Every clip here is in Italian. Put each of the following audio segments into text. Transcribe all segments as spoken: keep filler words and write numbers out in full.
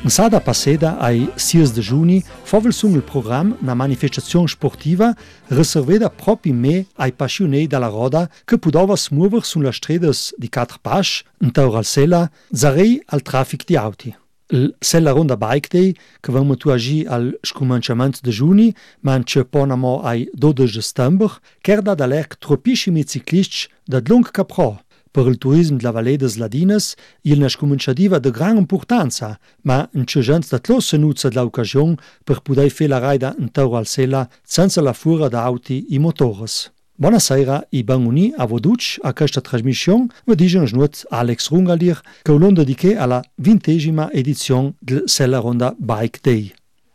In sada passeda ai sei de giugni fovel sun il programma una manifestazione sportiva riservata proprio me ai passionei dalla roda che podova smuover sulla strada di quattro pas in Tauralsella zarei al traffic di auti. Il Sella Ronda Bike Day che vamo tu agi al scominciamento de giugni ma che ponamo ai dodici settembre kerda da lerc tropissimi ciclisti da lung capro. Per il turismo della Valle des Ladines il ne scominciativa de gran importanza, ma in c'è gente da tlo se nuzza dell'occasione per poter fare la raida in Tauralsella senza la furia da auti e motores. Buonasera e benvenuti a voduc a questa trasmissione, vi dice snut Alex Rungalir, che è dedicato alla ventesima edizione del Sella Ronda Bike Day.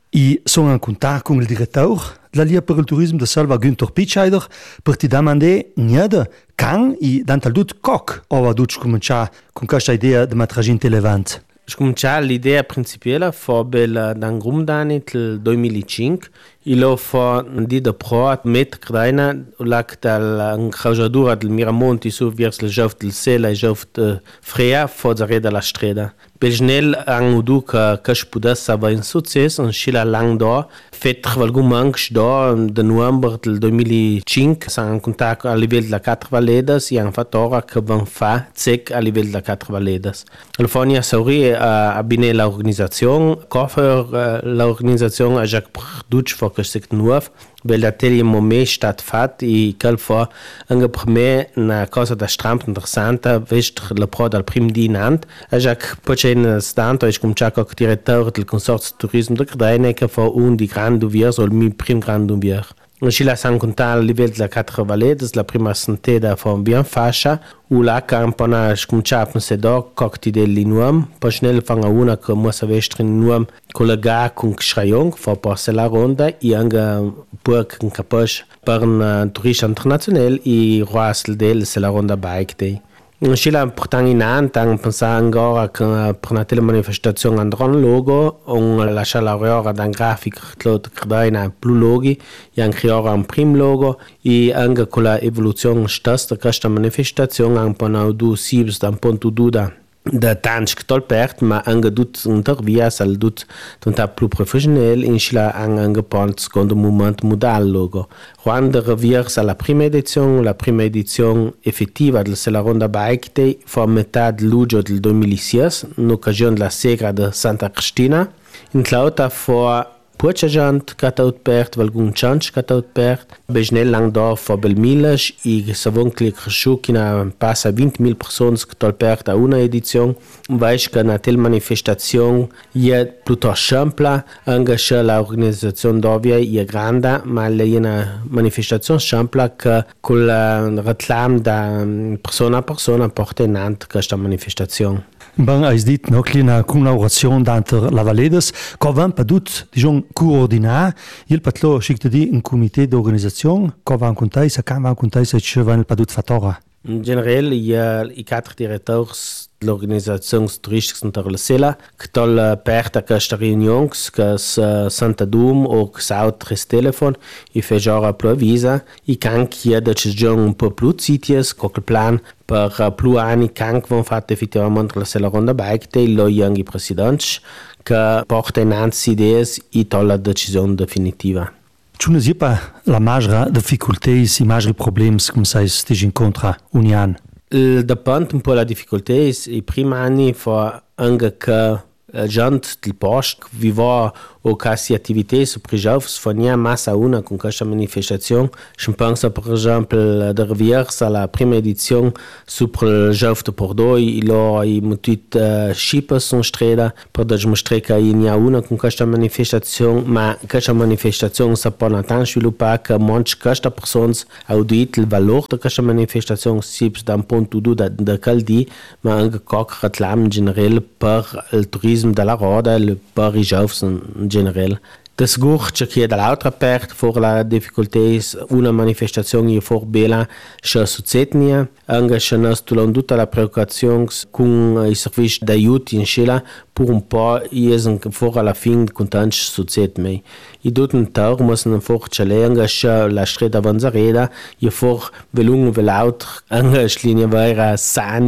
I sono in contatto con il direttore della Lia per il Turismo di Selva Günther Pitscheider per ti domandare niente can e dantal dut coc o du cominciare con questa idea di mettere in levante. Cominciare l'idea principale fu bella dan grumdani del duemilacinque e lo fu di da pro met creina lac dall'incausadura del Miramonti su verso il Giove del Sella e Giove de Frea fu zare dalla strada. Belgnel ang udu ka kash pudas ava in succes en schila lang da fet valgu manch da de novembre del duemilacinque sa en contact a livello della quattro Valedas e han fatto ora che van fa zec a livello della quattro Valedas. Alfonia sauri a bine l'organizzazione coffer l'organizzazione a Jacques Produc for que c'est nuov bel atelier moment stattfat e cal fa anche per me una cosa da stramp interessante vest la pro dal prim di Nant a Jacques Pocen stanto e cominciare con direttore del consorzio turismo de Credaine che fa un di grande uvier o il mio prim grande uvier. Și la s-a contat la nivel de la quatre Valedas, la prima santeda fa bien fascia, u la campana scuncia pun se do cocti del linuam, pa schnell fanga una che mo sa vestre nuam collega con Schrayong fa passe la ronda e anche pur con capace per un turista internazionale e roasel del se la ronda bike day. Și la important inant am pensat ancora că per una telemanifestazione andron logo on lascia la ora dan grafic clot credaina plus logi e anche ora un prim logo e anche con la evoluzione stessa questa manifestazione am pona du sibs dan pontu duda da tanch tolpert ma anche dut intervia sal dut tanta plus professionell in schla anche pont secondo moment modal logo quando reviers alla prima edizione la prima edizione effettiva del Sella Ronda Bike Day fu a metà di luglio del duemilasei in occasione della Segra de Santa Cristina in Clauta fu Puccia gent cataut pert, valgun chanch cataut pert, bejnel lang da fa bel milas e savon clic cresciu china passa vinte mil personas que tol pert a una edizione, vais că na tel manifestazione e piuttosto simpla, anche se la organizzazione d'ovia e grande, ma le è una manifestazione simpla che con la reclam da persona a persona porta in ant questa manifestazione. Ben, hai dit no una collaborazione entre la Valedas, che van padut, diciamo, coordinare, il patlo schickt di un comité d'organisation, che van contai, sa can van contai, sa ci van padut fatora. In generale, i quattro direttori dell'organizzazione turistica in Sella, che tol perta questa riunione, che Santa Dum o che altre telefon, e fe giora più avvisa, e can chiede ci giorno un po' più sitios, con il plan per più anni can che vanno fatte effettivamente la Sella Ronda Bike Day, lo young presidente, che porta innanzi idee e tolla decisione definitiva. Tu ne sais pas la majeure difficulté, si majeure problème, comme ça, si tu incontres un an. Depende un po' la difficoltà. I primi anni fa anche che la gente del posto viva o quasi attività su prigiovs fa nia massa una con questa manifestazione. Je pense per esempio da reversa la prima edizione super il Giove de Bordeaux e lo i mutit schippers son strada per da dimostrare che nia una con questa manifestazione, ma questa manifestazione sa pona tan sviluppare che monch questa persona audit il valore di questa manifestazione sips da un punto du da da caldi, ma anche coc reclam in generale per il turismo della roda per i Giovs in generale. Das Gurch che dall'altra parte for la difficoltà una manifestazione e for bella che succednia anche se nos tutta la preoccupazione con i servizi d'aiuto in scela per un po' iesen for alla fin contant succed mai i doten tag müssen for chale anche se la strada avanzareda e for velung velaut anche linia vera sania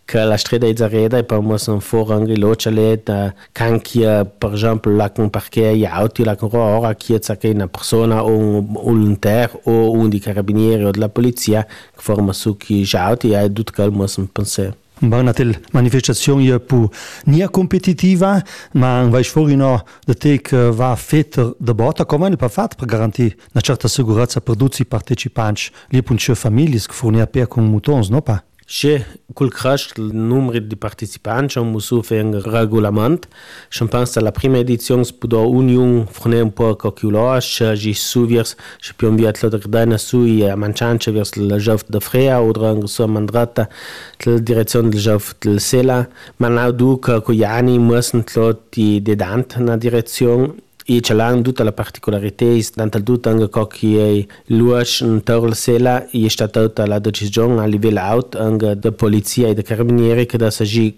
che la strada è zareda e per me sono fuori anche l'occialet, anche per esempio la con perché gli auti, la con ora che c'è una persona o un volontario o un di carabinieri o della polizia che forma su chi auti e tutto quello che mi pensa. Una manifestazione è più non competitiva, ma vai fuori no da te che va fatta da botta, come è fatto per garantire una certa sicurezza per tutti i partecipanti, le punce famiglie che forniscono per con mutons, no pa? Sì, col cresce il numero di partecipanti, abbiamo messo un regolamento. Je pense alla prima edizione si può union fornire un po' calcolare, se ci su vers, se più inviato la gradina su e a manciance vers la giove da frea o anche su a mandrata la direzione del giove del sela, ma now du che con gli anni müssen di dedante na direzione. E c'è tutta la particolarità, tanto tutto anche che l'uoc in torno sela è stata tutta la decisione a livello alto anche da polizia e da carabinieri che da si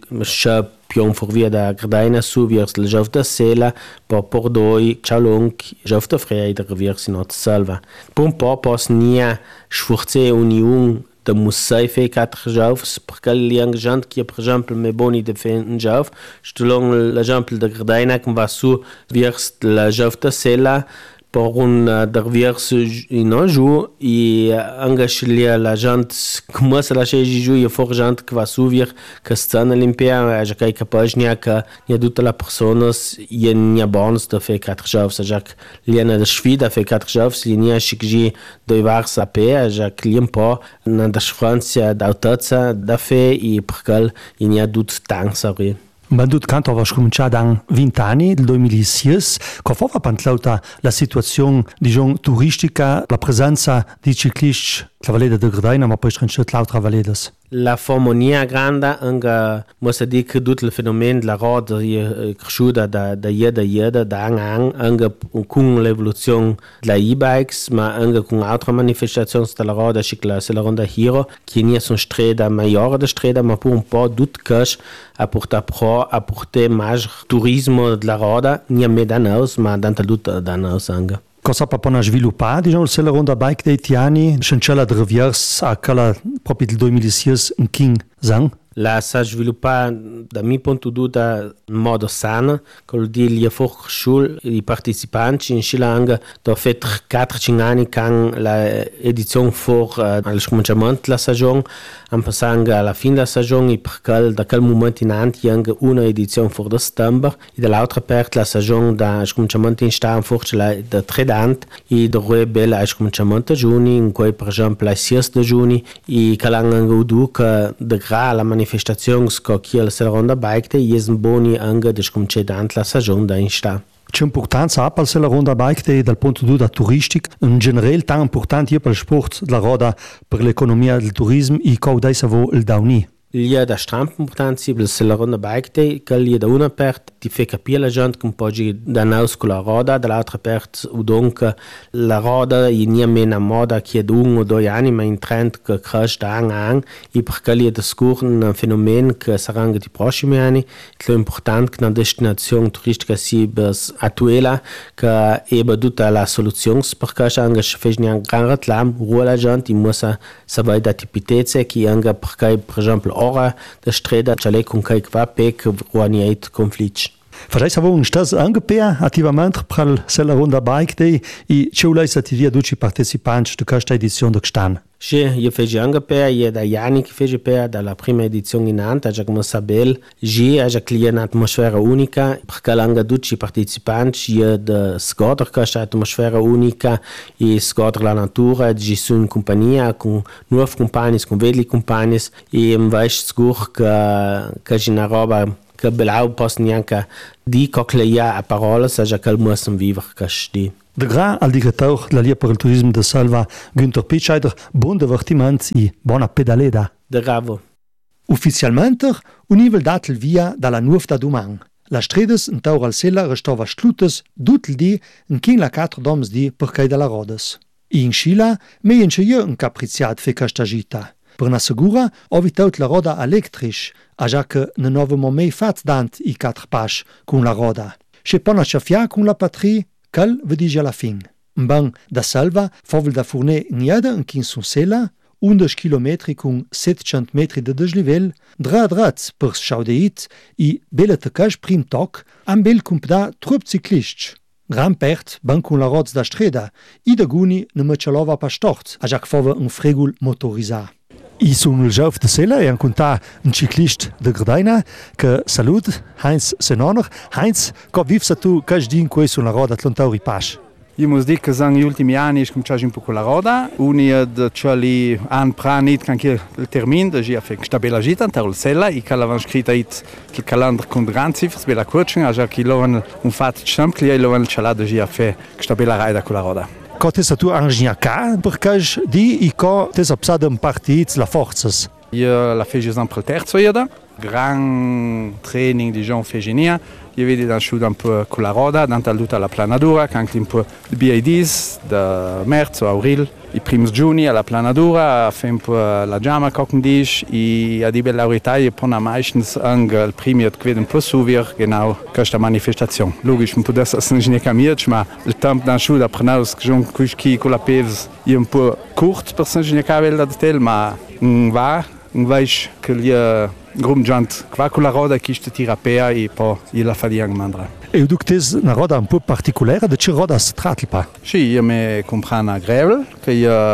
più fuori da Gardena su verso la giove da sela per Pordoi, Cialong, giove da Frea e da reversi not salva. Per un po' posso nie sforzare unione da musei fei quattro jovens, perché li anche gente che per esempio me boni de fe un jov, stelong l'esempio da Gardena che va su verso la giove da sela per un der verso in un jour e anche se la gente come se la sceglie giù e for gente che va su vir che stanno all'impia e che è capace ne che ne tutte le persone e ne bons da fe quattro jovens, già che li hanno da sfida fe quattro jovens li ne sceglie doi varsa a pe, già che li un po' na da differenza d'autezza da fe e perché li ne tutte tanti. Bandut canto aveva cominciato in venti anni, nel duemilasei, che fa pantlauta la situazione, diciamo, turistica, la presenza di ciclisti, la Valleda de Gardena, ma poi anche l'altra Valledas. La formonia grande, anche, posso dire che tutto il fenomeno della roda è cresciuta da, da ieri a ieri, da anno a anno, anche con l'evoluzione delle e-bikes, ma anche con altre manifestazioni della roda, come la Ronda Hero, che non sono strade maggiori di strade, ma per un po' tutto questo a portare pro, a portare maggior turismo della roda, non è da noi, ma da tutto da noi anche. Cosa pa pona sviluppare, diciamo, se la ronda bike dei tiani, scencella de reviers a quella proprio del duemilasei in King Zang? La sa sviluppare da mio punto di vista in modo sano, che vuol dire che fuori schul i partecipanti in Schilanga da fatto quattro cinque anni con l'edizione fuori uh, al cominciamento della stagione, am passando alla fine della stagione e perché da quel momento in avanti anche una edizione fuori da settembre e dall'altra parte la stagione da cominciamento in sta forse la da tre anni e dove bella al cominciamento di giugno in cui per esempio la sei di giugno e che l'hanno che da gra la manifestazione che la sera ronda bike e sono buoni anche da cominciare la stagione da in sta. C'è importanza per la ronda bike dal punto di vista turistico, in generale tan importante per il sport della roda, per l'economia del turismo e come dai savo il downy. L'idea da strampa importanza per la ronda bike day, che l'idea da una parte ti fa capire la gente che un po' da noi con la roda, dall'altra parte udonque la roda è non meno moda che è da uno o due anni, ma un trend che cresce da anno a anno e perché l'idea da scuro un fenomeno che sarà anche i prossimi anni. È importante che una destinazione turistica sia attuale, che ebbe tutta la soluzione, perché anche se fai un gran reclame, ruola la gente e musa sapere da tipitezze che anche perché per esempio ora da strada c'è lei con che va per ruaniet conflitti. Farei savo un stas anche per attivamente per la ronda bike day e c'è lei attivia tutti i partecipanti di questa edizione di quest'anno. Sì, io faccio anche per, io da anni che faccio per, dalla prima edizione in Anta, già come sapete, io ho un'atmosfera unica, perché anche tutti i partecipanti, io da scontro questa atmosfera unica e scontro la natura, io sono in compagnia con nuovi compagni, con vecchi compagni e mi vedo sicuro che, che c'è una roba che bella posso neanche dire che a parole, già che possiamo vivere così. De gra al direttor della Lia per il Turismo de Salva, Günther Pitscheider, buon divertimento e buona pedaleda. De bravo. Ufficialmente, univel dat il via dalla nuova domani. La stredes in taur al sella restava schlutes tut il di in kin la quattro doms di per cai della rodes. E in Scila, me in io un capriziat fe questa gita. Per una sicura, ho vitaut la roda elettrisch, a già che ne novemo mai fat dant i quattro pas con la roda. Se pona ciafia con la patrie, cal vedi già la fin. Ben, da salva, fovel da fourner niada in kin son sela, undici chilometri con settecento metri de deslivel, dra drat per schaudeit i bella tacaj prim toc, am bel cumpda trup ciclists. Gran pert, ban con la roz da streda, i da guni ne mechalova pa stort, a jac fova un fregul motorizà. I sun il giov de sela e an conta un ciclist de Grdaina che salut Heinz Senoner. Heinz, co vivsa tu cash din quei sulla roda Tlontauri Pasch? Io muss dire che negli ultimi anni ho cominciato un po' con la roda. Uni ad ciali an pranit anche il termine da gia fe stabila gita antar il sella e che l'avevano scritto it il calendar con grandi cifre bella coaching a già che lovan un fatto semplice e lovan ciala da gia fe stabila raida con la roda. Co te sa tu angniaca per cash di e co te sa psada un partit la forzas? Io la fece sempre il terzo iada. Gran training di Jean Fegenia. Io vedi da sciuda un po' con la roda, dante tutta la planadura, anche un po' di B I Ds, da marzo a avril, i primi giugni alla planadura, fa un po' la giamma kochen dish, e a di bella laurità, e poi meistens anche il primo che vede un po' subir, genau, questa manifestazione. Logisch, un po' adesso non c'è cambiato, ma il tempo da sciuda, prenau, che con la pevs, è un po' corto per non c'è cambiato da tel, ma va, non veis che gli Grumjant, qua con la roda che sta tirapea e poi la fa di mandra. E u ductes una roda un po' particolare, de ce roda si tratta pa? Sì, io mi compro una Gravel, che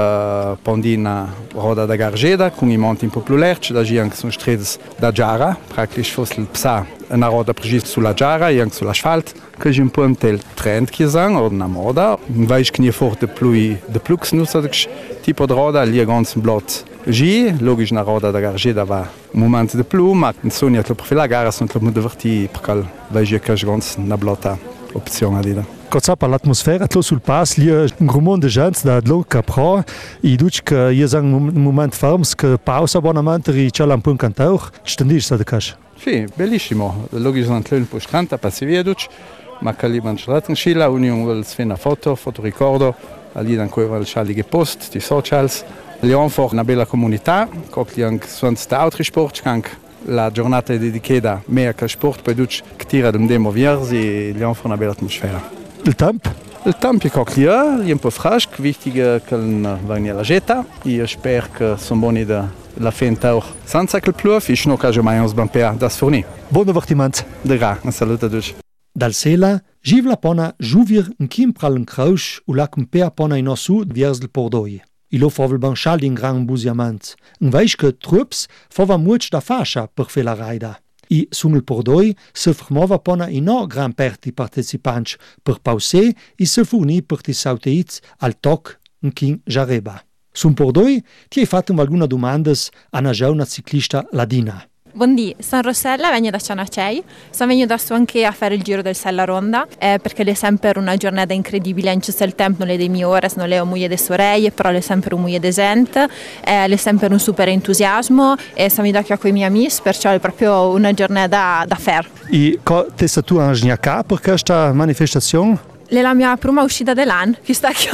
io pondi una roda da gargeda, con i monti un po' più lerci, da anche sono strade da giara, praticamente fosse il psa, una roda precisa sulla giara e anche sull'asfalto, che è un po' un tel trend che sono, o una moda, non vedo che ne forte più di più che non so tipo di roda, lì è ganz blot. Gi, logisch una roda da gargeda va un momento di più, ma in sogno che per la gara sono molto divertiti perché vedo che è ganz una blotta opzione a dire. Cosa per l'atmosfera, tlo sul pass, lì è un gran mondo di gente da lunga pro, e dici che io sono un momento fermo, che pausa buonamente e c'è un po' un cantaur, stendisci da cash? Sì, bellissimo, logisch sono un po' stranta, passi via, ma che lì vanno in scilla, ognuno vuole fare una foto, fotoricordo, lì ancora il scialige post, di socials. Abbiamo una bella comunità, che anche sono altri sport, anche la giornata è dedicata mehr che sport, poi che tira dem demo versi, abbiamo una bella atmosfera. Il tempo? Il tempo è che è un po' fresco, wichtig che non venga la getta, io spero che sono buoni la fenta auch senza che piove, e non che mai uns bampea das forni. Buon divertimento. De gra, un saluto a tutti. Dal sela, givla pona juvir un kim pral un crausch u la cumpea pona in osu vers il pordoi. Il fovel banchal in gran busiament. Un veis che trups fova much da fascia per fe la raida. I sun il pordoi se fermova pona in no gran perti partecipanti per pause e se furni per ti sauteiz al toc un king jareba. Sun pordoi ti hai fatto alguna domandas a una giovane ciclista ladina. Buondì, sono Rossella, vengo da Cianacei, sono venuta su anche a fare il giro del Sella Ronda, eh, perché è sempre una giornata incredibile, non c'è il tempo, non è dei mie ore, non è un muie de sorelle, però è sempre un muie de gente, eh, è sempre un super entusiasmo e sono venuta con i miei amici, perciò è proprio una giornata da fare. E cosa ti sei tu angniaca per questa manifestazione? È la mia prima uscita dell'anno, che sta che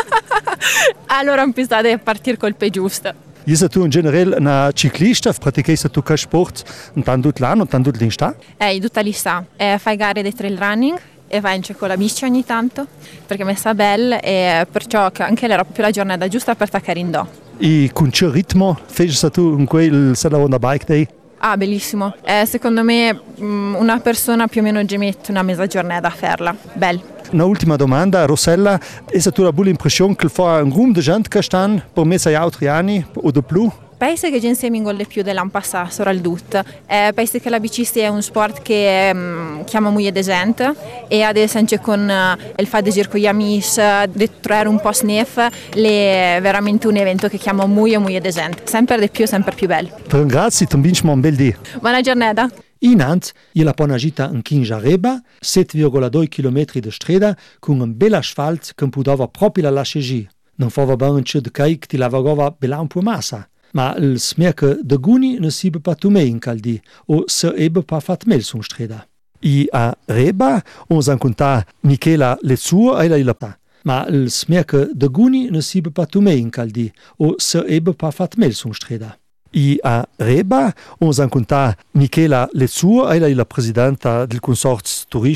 allora ho pensato di partire col pe giusto. Sei tu in generale una ciclista, pratichi tu che sport tanto l'anno, tanto l'insta? Eh, tutta l'ista. Eh, fai gare di trail running e vai in con la bici ogni tanto, perché mi sta bella e perciò anche era proprio la giornata giusta per attaccare in do. E con che ritmo fai tu in quel Sella Ronda Bike Day? Ah, bellissimo. Eh, secondo me una persona più o meno ci mette una mezza giornata a farla. Bello. Un'ultima domanda, Rossella, è tu la buona impressione che fa un gruppo di gente che stanno per me sei altri anni o di più? Penso che insieme in più dell'anno passato, soprattutto. Eh, penso che la bici è un sport che um, chiama molto gente e adesso anche con uh, il fatto di girare con gli amici, di trovare un po' snef, è veramente un evento che chiama molto molto gente. Sempre di più, sempre più bello. Ti ringrazio, ti vinci un bel dì. Buona giornata. In Ant, il a pona gita in Kinjareba, sette virgola due chilometri di strada, con un bel asfalt che poteva proprio la lasciare. Non fava bene che di cai che ti lavava bella un po' massa. Ma il smerke de guni ne si pa tu me in caldi, o se ebe pa fat mel sun strada. I a Reba, on s'en conta Michela Lezzur e la ilata. Ma il smerke de guni ne si pa tu me in caldi, o se ebe pa fat mel sun strada. I a Reba, on s'en conta Michela Lezzur e la presidenta del consorzio turistico